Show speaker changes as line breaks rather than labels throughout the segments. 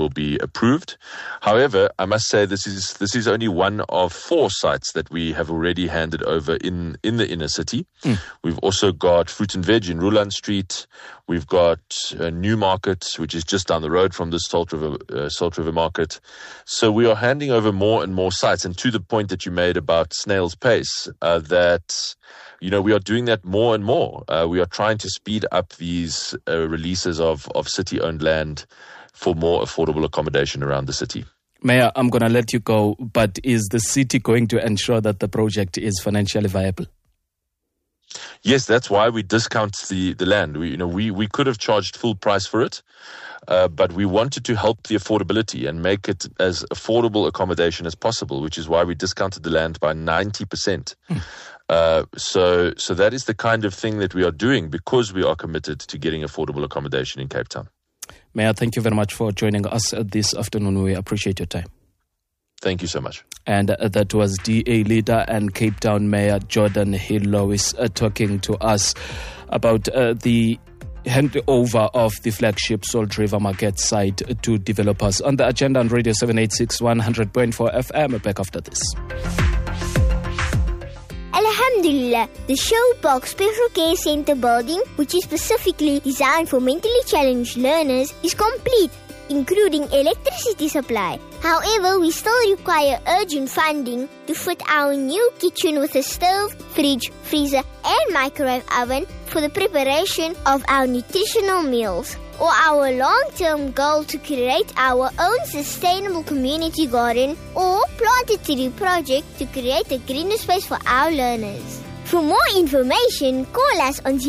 will be approved. However, I must say this is only one of 4 sites that we have already handed over in the inner city. We've also got Fruit and Veg in Ruland Street. We've got Newmarket, which is just down the road from this Salt River Market. So we are handing over more and more sites. And to the point that you made about snail's pace, that we are doing that more and more. We are trying to speed up these releases of city-owned land for more affordable accommodation around the city.
Mayor, I'm going to let you go, but is the city going to ensure that the project is financially viable?
Yes, that's why we discount the land. We could have charged full price for it, but we wanted to help the affordability and make it as affordable accommodation as possible, which is why we discounted the land by 90%. So that is the kind of thing that we are doing because we are committed to getting affordable accommodation in Cape Town.
Mayor, thank you very much for joining us this afternoon. We appreciate your time.
Thank you so much.
And that was DA leader and Cape Town Mayor Jordan Hill-Lois talking to us about the handover of the flagship Salt River Market site to developers. On the agenda on Radio 786 100.4 FM. Back after this.
Alhamdulillah, the Showbox Special Care Center building, which is specifically designed for mentally challenged learners, is complete, including electricity supply. However, we still require urgent funding to fit our new kitchen with a stove, fridge, freezer and microwave oven for the preparation of our nutritional meals. Or our long-term goal to create our own sustainable community garden or plant a tree project to create a greener space for our learners. For more information, call us on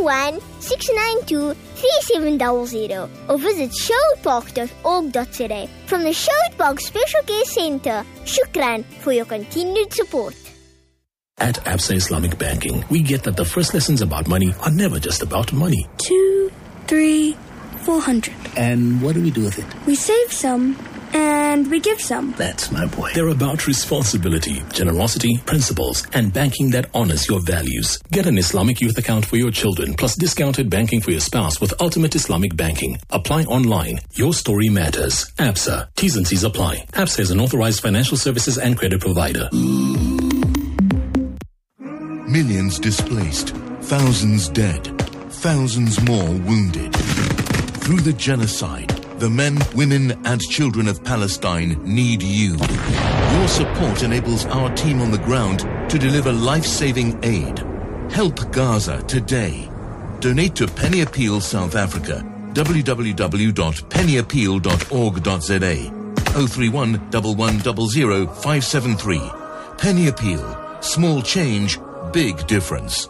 021-692-3700 or visit showpark.org.za. From the Showpark Special Care Center, shukran for your continued support.
At Absa Islamic Banking, we get that the first lessons about money are never just about money.
2, 3, 400.
And what do we do with it?
We save some and we give some.
That's my boy. They're about responsibility, generosity, principles, and banking that honors your values. Get an Islamic youth account for your children, plus discounted banking for your spouse with Ultimate Islamic Banking. Apply online. Your story matters. Absa. T's and C's apply. Absa is an authorized financial services and credit provider.
Millions displaced, thousands dead, thousands more wounded. Through the genocide, the men, women, and children of Palestine need you. Your support enables our team on the ground to deliver life-saving aid. Help Gaza today. Donate to Penny Appeal South Africa. www.pennyappeal.org.za 031 1100 573. Penny Appeal. Small change, big difference.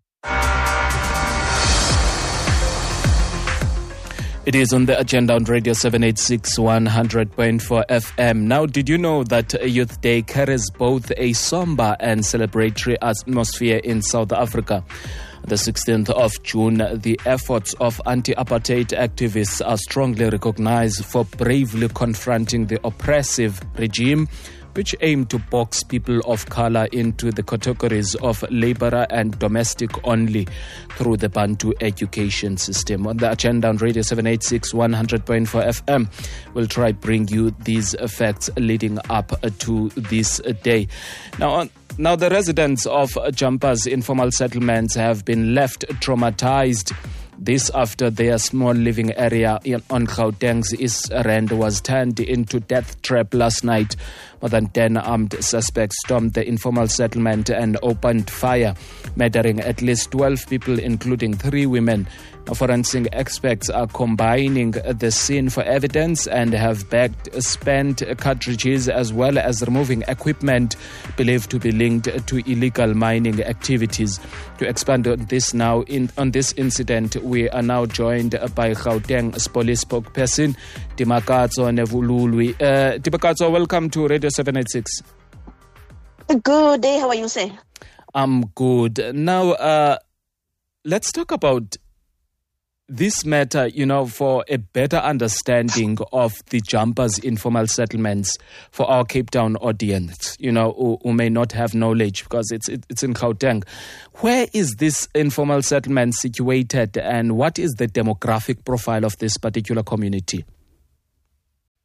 It is on the agenda on Radio 786 100.4 FM. Now, did you know that Youth Day carries both a somber and celebratory atmosphere in South Africa? The 16th of June, the efforts of anti-apartheid activists are strongly recognized for bravely confronting the oppressive regime, which aim to box people of color into the categories of laborer and domestic only through the Bantu education system. On the agenda on Radio 786 100.4 FM, we'll try bring you these facts leading up to this day. Now, the residents of Jumpers informal settlements have been left traumatized. This after their small living area on Gauteng's East Rand was turned into death trap last night. More than 10 armed suspects stormed the informal settlement and opened fire, murdering at least 12 people, including 3 women. Forensic experts are combining the scene for evidence and have bagged spent cartridges as well as removing equipment believed to be linked to illegal mining activities. To expand on this on this incident, we are now joined by Gauteng's police spokesperson, Dimakatso Nevululwi. Dimakatso, welcome to Radio 786.
Good day. How are you, sir?
I'm good. Now, let's talk about this matter, for a better understanding of the Jumpers informal settlements for our Cape Town audience, who may not have knowledge because it's in Gauteng. Where is this informal settlement situated and what is the demographic profile of this particular community?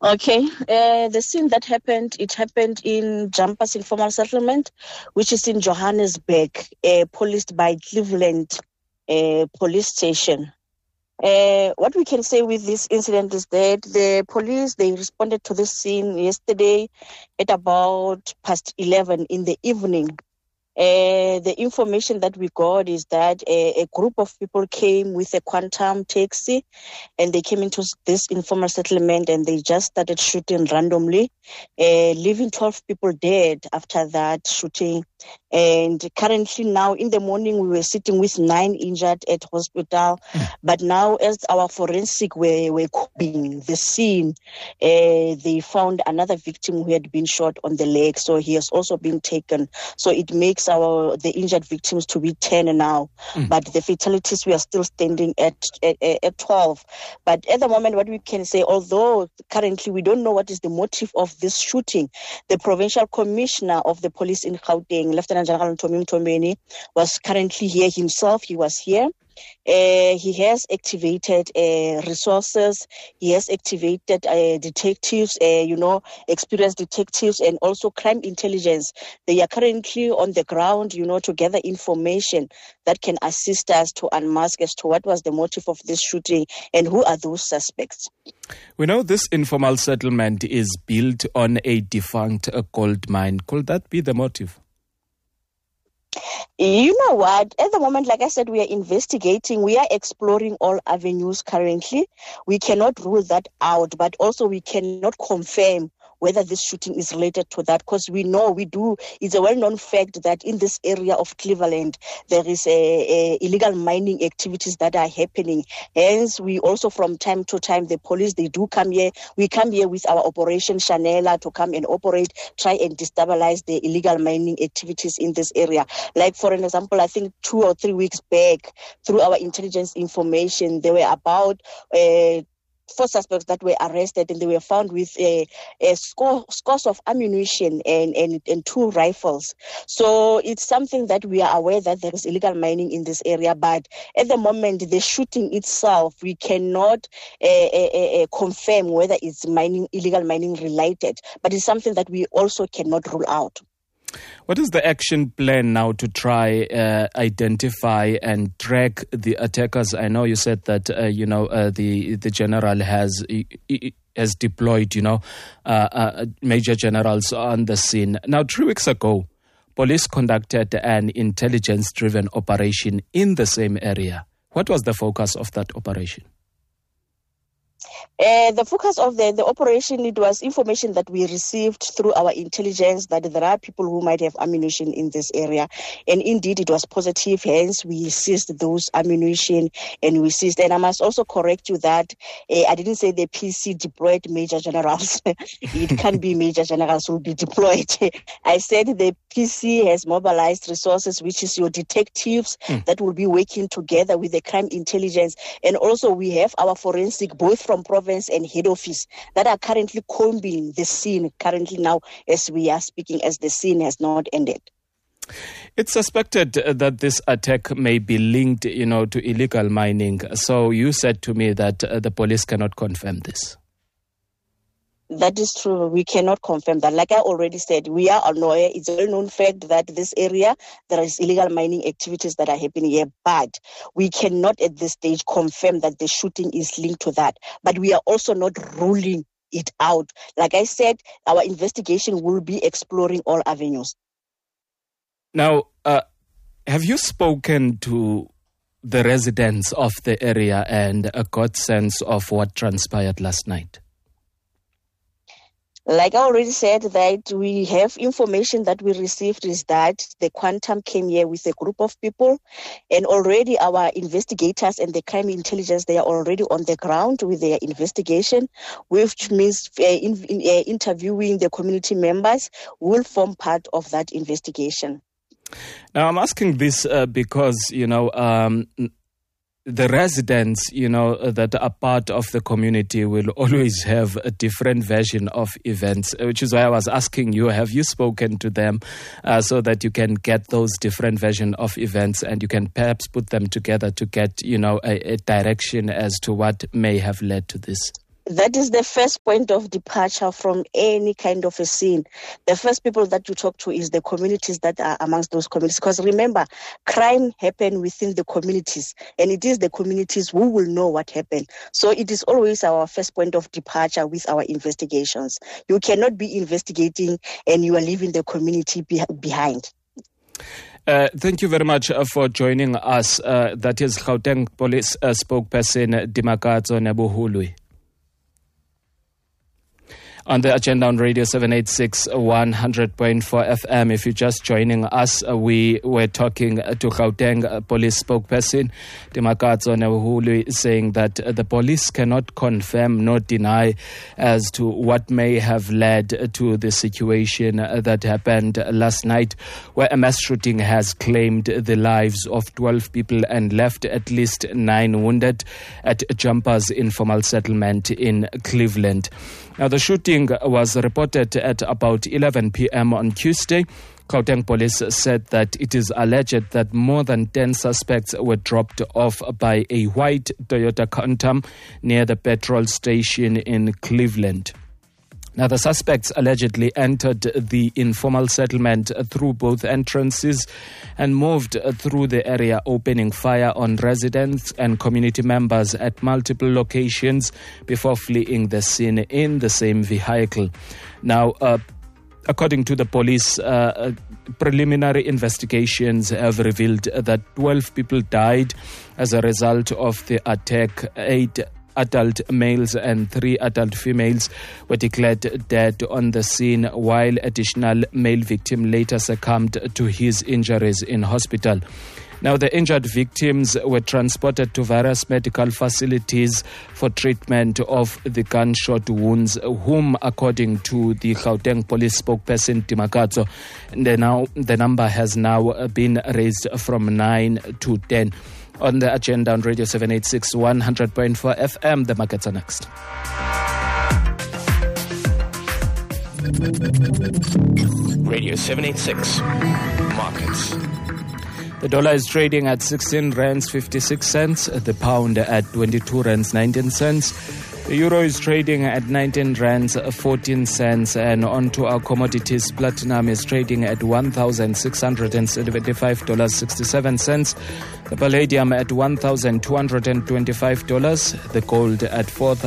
Okay, the scene that happened, it happened in Jumpers Informal Settlement, which is in Johannesburg, policed by Cleveland Police Station. What we can say with this incident is that the police, they responded to this scene yesterday at about past 11 in the evening. The information that we got is that a group of people came with a Quantum taxi and they came into this informal settlement and they just started shooting randomly, leaving 12 people dead after that shooting. And currently now in the morning, we were sitting with 9 injured at hospital. But now as our forensic were coping the scene, they found another victim who had been shot on the leg. So he has also been taken. So it makes the injured victims to be 10 now. But the fatalities, we are still standing at 12. But at the moment, what we can say, although currently we don't know what is the motive of this shooting, the provincial commissioner of the police in Gauteng, Lieutenant General Ntomi Mtombeni, was currently here himself. He was here. He has activated resources. He has activated detectives, experienced detectives, and also crime intelligence. They are currently on the ground, to gather information that can assist us to unmask as to what was the motive of this shooting and who are those suspects.
We know this informal settlement is built on a defunct gold mine. Could that be the motive?
You know what? At the moment, like I said, we are investigating. We are exploring all avenues currently. We cannot rule that out, but also we cannot confirm whether this shooting is related to that, because we know it's a well-known fact that in this area of Cleveland, there is illegal mining activities that are happening. Hence, we also from time to time, the police, they do come here. We come here with our Operation Chanela to come and operate, try and destabilize the illegal mining activities in this area. Like, for an example, I think 2 or 3 weeks back, through our intelligence information, there were about 4 suspects that were arrested, and they were found with scores of ammunition and 2 rifles. So it's something that we are aware that there is illegal mining in this area, but at the moment, the shooting itself, we cannot confirm whether it's illegal mining related, but it's something that we also cannot rule out.
What is the action plan now to try identify and track the attackers? I know you said that the general has deployed major generals on the scene. Now, 3 weeks ago, police conducted an intelligence-driven operation in the same area. What was the focus of that operation?
The focus of the operation, it was information that we received through our intelligence that there are people who might have ammunition in this area. And indeed, it was positive. Hence, we seized those ammunition and I must also correct you that I didn't say the PC deployed major generals. It can be major generals who will be deployed. I said the PC has mobilized resources, which is your detectives that will be working together with the crime intelligence. And also we have our forensic, both from province and head office, that are currently combing the scene currently now as we are speaking, as the scene has not ended.
It's suspected that this attack may be linked, to illegal mining. So you said to me that the police cannot confirm this.
That is true. We cannot confirm that. Like I already said, we are aware. It's a well-known fact that this area, there is illegal mining activities that are happening here. But we cannot at this stage confirm that the shooting is linked to that. But we are also not ruling it out. Like I said, our investigation will be exploring all avenues.
Now, have you spoken to the residents of the area and got sense of what transpired last night?
Like I already said, that we have information that we received is that the Quantum came here with a group of people, and already our investigators and the crime intelligence, they are already on the ground with their investigation, which means interviewing the community members will form part of that investigation.
Now, I'm asking this because, the residents, that are part of the community will always have a different version of events, which is why I was asking you, have you spoken to them so that you can get those different version of events and you can perhaps put them together to get, a direction as to what may have led to this?
That is the first point of departure from any kind of a scene. The first people that you talk to is the communities that are amongst those communities. Because remember, crime happens within the communities, and it is the communities who will know what happened. So it is always our first point of departure with our investigations. You cannot be investigating and you are leaving the community behind.
Thank you very much for joining us. That is Gauteng Police spokesperson Dimakatso Nebohulwi. On the agenda on Radio 786 100.4 FM. If you're just joining us, we were talking to Gauteng Police spokesperson Dimakatso Nebohulwi, saying that the police cannot confirm nor deny as to what may have led to the situation that happened last night, where a mass shooting has claimed the lives of 12 people and left at least 9 wounded at Jumpers Informal Settlement in Cleveland. Now, the shooting was reported at about 11 p.m. on Tuesday. Gauteng Police said that it is alleged that more than 10 suspects were dropped off by a white Toyota Quantum near the petrol station in Cleveland. Now, the suspects allegedly entered the informal settlement through both entrances and moved through the area, opening fire on residents and community members at multiple locations before fleeing the scene in the same vehicle. Now, according to the police, preliminary investigations have revealed that 12 people died as a result of the attack. 8 adult males and 3 adult females were declared dead on the scene, while additional male victim later succumbed to his injuries in hospital. Now, the injured victims were transported to various medical facilities for treatment of the gunshot wounds, whom, according to the Gauteng Police spokesperson Dimakatso, the number has now been raised from 9 to 10. On the agenda on Radio 786 100.4 FM, the markets are next.
Radio 786 Markets.
The dollar is trading at 16 rands 56 cents, the pound at 22 rands 19 cents. The euro is trading at 19 rands 14 cents, and on to our commodities. Platinum is trading at $1,675.67. The palladium at $1,225. The gold at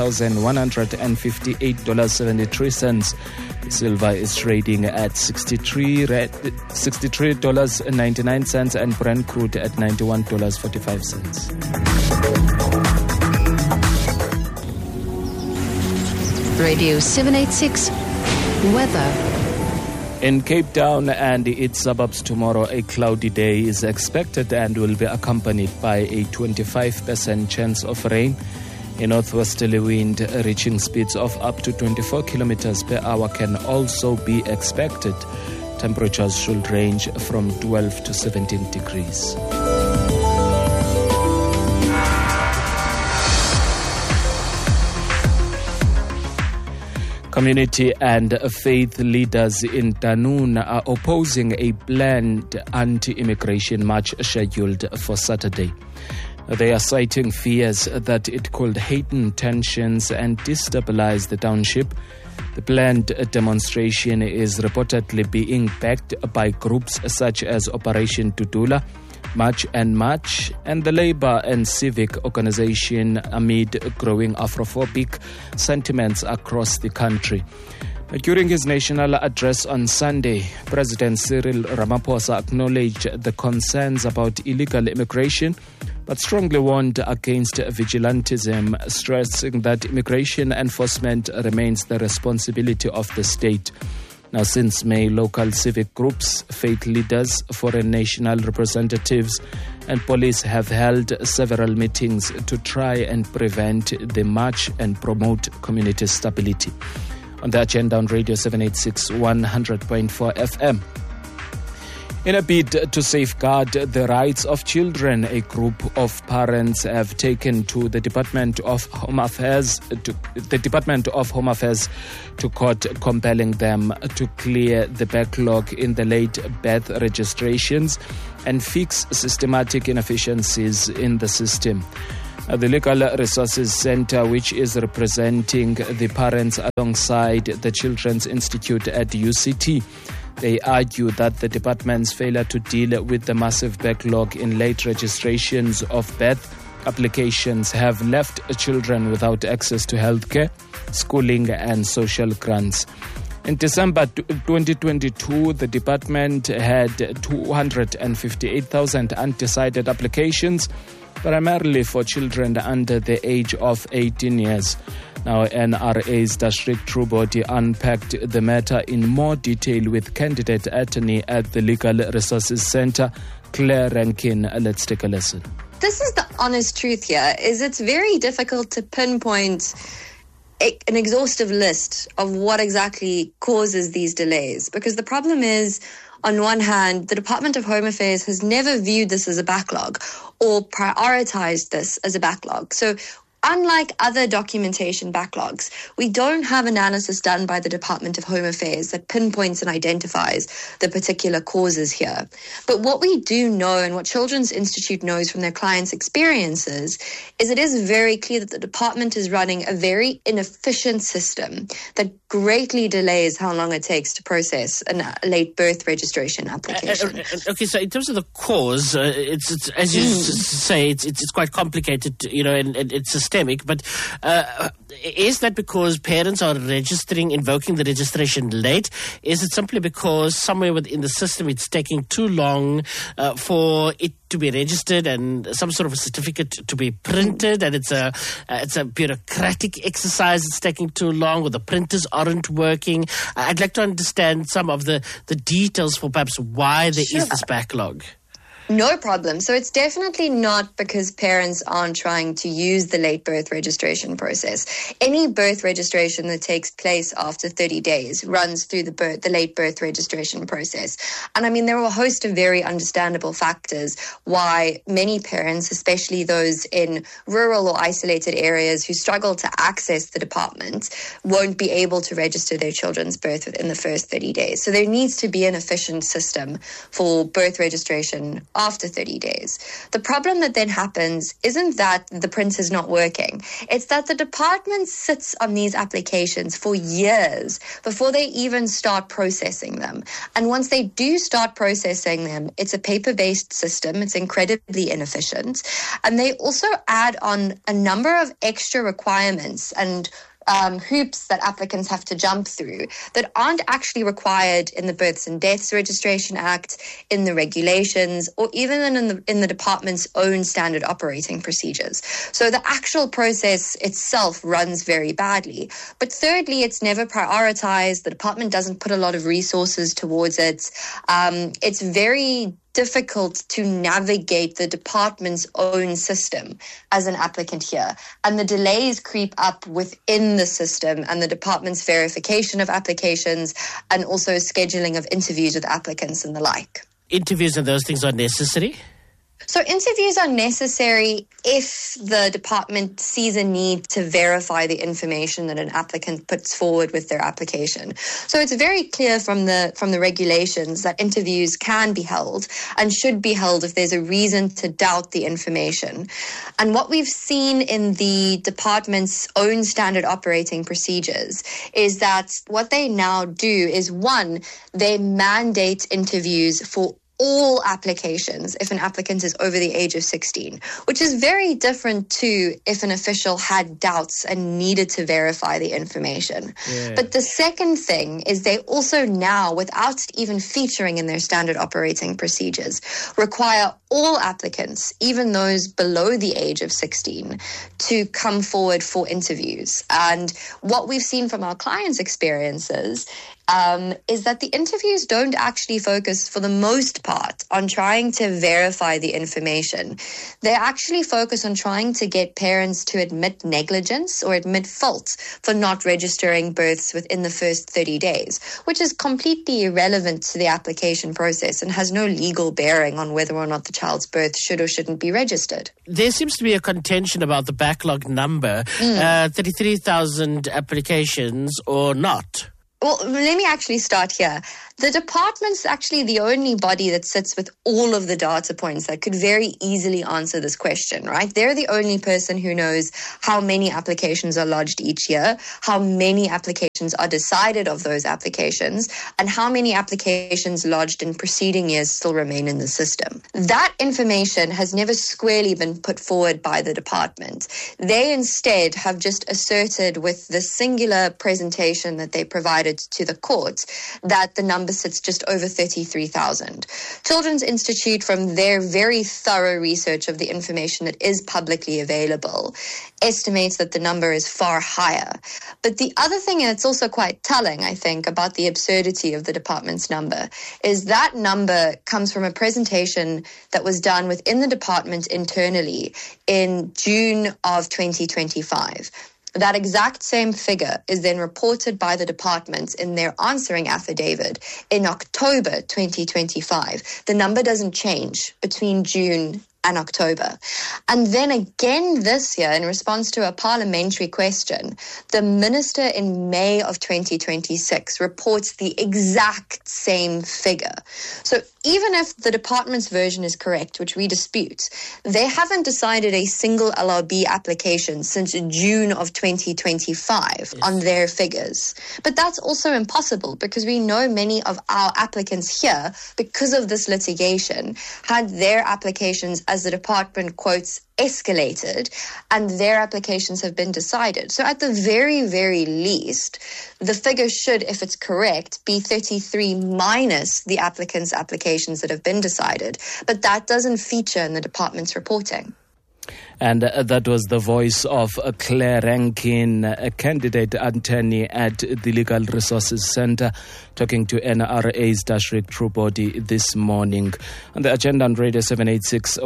$4,158.73. The silver is trading at $63.99, and Brent crude at $91.45.
Radio 786 Weather.
In Cape Town and its suburbs tomorrow, a cloudy day is expected and will be accompanied by a 25% chance of rain. A northwesterly wind reaching speeds of up to 24 kilometers per hour can also be expected. Temperatures should range from 12 to 17 degrees. Community and faith leaders in Dunoon are opposing a planned anti-immigration march scheduled for Saturday. They are citing fears that it could heighten tensions and destabilize the township. The planned demonstration is reportedly being backed by groups such as Operation Tudula, March and March, and the Labour and Civic Organization, amid growing Afrophobic sentiments across the country. During his national address on Sunday, President Cyril Ramaphosa acknowledged the concerns about illegal immigration, but strongly warned against vigilantism, stressing that immigration enforcement remains the responsibility of the state. Now, since May, local civic groups, faith leaders, foreign national representatives, and police have held several meetings to try and prevent the march and promote community stability. On the agenda on Radio 786 100.4 FM. In a bid to safeguard the rights of children, a group of parents have taken to the Department of Home Affairs to court, compelling them to clear the backlog in the late birth registrations and fix systematic inefficiencies in the system. The Legal Resources Centre, which is representing the parents alongside the Children's Institute at UCT, they argue that the department's failure to deal with the massive backlog in late registrations of birth applications have left children without access to healthcare, schooling and social grants. In December 2022, the department had 258,000 undecided applications, primarily for children under the age of 18 years. Now, NRA's District True Body unpacked the matter in more detail with candidate attorney at the Legal Resources Centre, Claire Rankin. Let's take a listen.
This is the honest truth here, is it's very difficult to pinpoint an exhaustive list of what exactly causes these delays. Because the problem is, on one hand, the Department of Home Affairs has never viewed this as a backlog or prioritized this as a backlog. So unlike other documentation backlogs, we don't have analysis done by the Department of Home Affairs that pinpoints and identifies the particular causes here. But what we do know, and what Children's Institute knows from their clients' experiences, is it is very clear that the department is running a very inefficient system that greatly delays how long it takes to process a late birth registration application.
Okay, so in terms of the cause, it's as you say, it's quite complicated, and it's systemic. But is that because parents are invoking the registration late? Is it simply because somewhere within the system it's taking too long for it to be registered and some sort of a certificate to be printed, and it's a bureaucratic exercise, it's taking too long, or the printers aren't working? I'd like to understand some of the details for perhaps why there is this backlog.
No problem. So it's definitely not because parents aren't trying to use the late birth registration process. Any birth registration that takes place after 30 days runs through the late birth registration process. And I mean, there are a host of very understandable factors why many parents, especially those in rural or isolated areas who struggle to access the department, won't be able to register their children's birth within the first 30 days. So there needs to be an efficient system for birth registration after 30 days. The problem that then happens isn't that the print is not working. It's that the department sits on these applications for years before they even start processing them. And once they do start processing them, it's a paper-based system. It's incredibly inefficient. And they also add on a number of extra requirements and hoops that applicants have to jump through that aren't actually required in the Births and Deaths Registration Act, in the regulations, or even in the department's own standard operating procedures. So the actual process itself runs very badly. But thirdly, it's never prioritized. The department doesn't put a lot of resources towards it. It's very difficult to navigate the department's own system as an applicant here. And the delays creep up within the system and the department's verification of applications and also scheduling of interviews with applicants and the like.
Interviews and those things are necessary?
So interviews are necessary if the department sees a need to verify the information that an applicant puts forward with their application. So it's very clear from the regulations that interviews can be held and should be held if there's a reason to doubt the information. And what we've seen in the department's own standard operating procedures is that what they now do is, one, they mandate interviews for all applications if an applicant is over the age of 16, which is very different to if an official had doubts and needed to verify the information. Yeah. But the second thing is they also now, without even featuring in their standard operating procedures, require all applicants, even those below the age of 16, to come forward for interviews. And what we've seen from our clients' experiences is that the interviews don't actually focus, for the most part, on trying to verify the information. They actually focus on trying to get parents to admit negligence or admit fault for not registering births within the first 30 days, which is completely irrelevant to the application process and has no legal bearing on whether or not the child's birth should or shouldn't be registered.
There seems to be a contention about the backlog number, 33,000 applications or not.
Well, let me actually start here. The department's actually the only body that sits with all of the data points that could very easily answer this question, right? They're the only person who knows how many applications are lodged each year, how many applications are decided of those applications, and how many applications lodged in preceding years still remain in the system. That information has never squarely been put forward by the department. They instead have just asserted with the singular presentation that they provided to the court that the number sits just over 33,000. Children's Institute, from their very thorough research of the information that is publicly available, estimates that the number is far higher. But the other thing, and it's also quite telling, I think, about the absurdity of the department's number, is that number comes from a presentation that was done within the department internally in June of 2025. That exact same figure is then reported by the department in their answering affidavit in October 2025. The number doesn't change between June and October. And then again this year, in response to a parliamentary question, the minister in May of 2026 reports the exact same figure. So even if the department's version is correct, which we dispute, they haven't decided a single LRB application since June of 2025 on their figures. But that's also impossible because we know many of our applicants here, because of this litigation, had their applications, as the department quotes, escalated, and their applications have been decided. So at the very, very least, the figure should, if it's correct, be 33 minus the applicants' applications that have been decided. But that doesn't feature in the department's reporting.
And that was the voice of Claire Rankin, a candidate attorney at the Legal Resources Centre, talking to NRA's District True Body this morning. On the agenda on Radio 786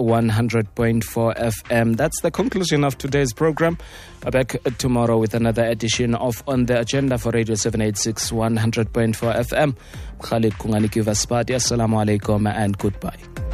100.4 FM. That's the conclusion of today's program. We're back tomorrow with another edition of On the Agenda for Radio 786 100.4 FM. Khalid Kunganiki Vaspati, Assalamu alaikum and goodbye.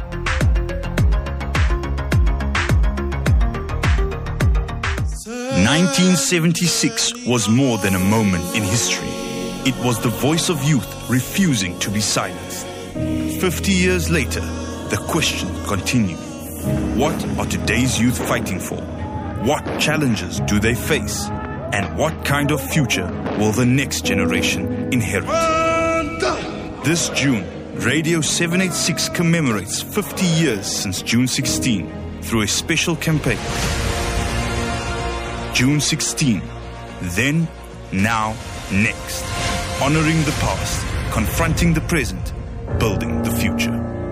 1976 was more than a moment in history. It was the voice of youth refusing to be silenced. 50 years later, the question continues. What are today's youth fighting for? What challenges do they face? And what kind of future will the next generation inherit? This June, Radio 786 commemorates 50 years since June 16 through a special campaign. June 16, then, now, next. Honoring the past, confronting the present, building the future.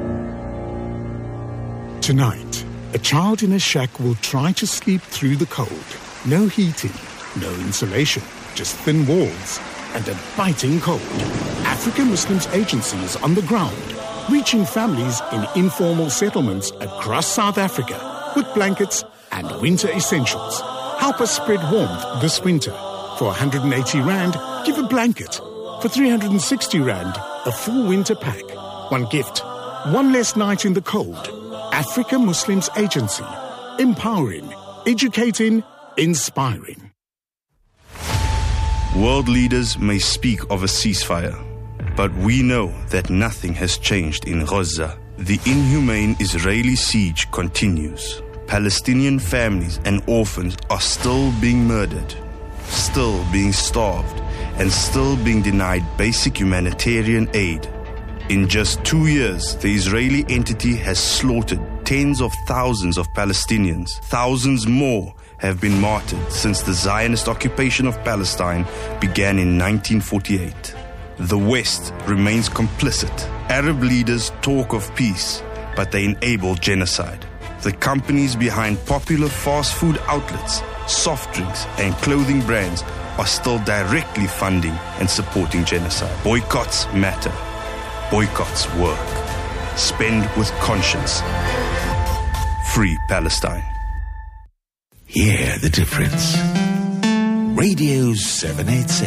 Tonight, a child in a shack will try to sleep through the cold. No heating, no insulation, just thin walls and a biting cold. African Muslims Agency is on the ground, reaching families in informal settlements across South Africa with blankets and winter essentials. Help us spread warmth this winter. For 180 Rand, give a blanket. For 360 Rand, a full winter pack. One gift, one less night in the cold. Africa Muslims Agency. Empowering, educating, inspiring.
World leaders may speak of a ceasefire, but we know that nothing has changed in Gaza. The inhumane Israeli siege continues. Palestinian families and orphans are still being murdered, still being starved, and still being denied basic humanitarian aid. In just 2 years, the Israeli entity has slaughtered tens of thousands of Palestinians. Thousands more have been martyred since the Zionist occupation of Palestine began in 1948. The West remains complicit. Arab leaders talk of peace, but they enable genocide. The companies behind popular fast food outlets, soft drinks, and clothing brands are still directly funding and supporting genocide. Boycotts matter. Boycotts work. Spend with conscience. Free Palestine.
Hear the difference. Radio 786.